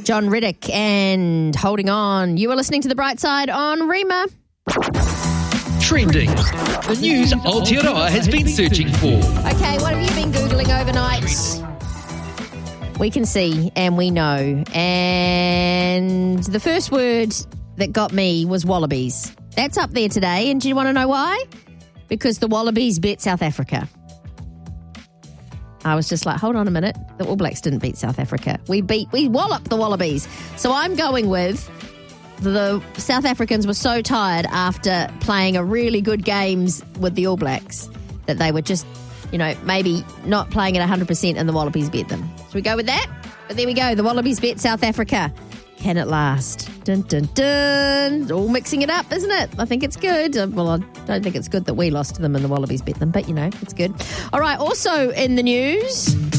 John Riddick and Holding On. You are listening to The Bright Side on Rima. Trending. The news Aotearoa has been searching for. Okay, what have you been Googling overnight? We can see and we know. And the first word that got me was wallabies. That's up there today. And do you want to know why? Because the Wallabies beat South Africa. I was just like, hold on a minute. The All Blacks didn't beat South Africa. We walloped the Wallabies. So I'm going with the South Africans were so tired after playing a really good games with the All Blacks that they were just, maybe not playing at 100% and the Wallabies beat them. Should we go with that? But there we go. The Wallabies beat South Africa. Can it last? Dun, dun, dun. All mixing it up, isn't it? I think it's good. Well, I don't think it's good that we lost to them and the Wallabies beat them, but, it's good. All right, also in the news,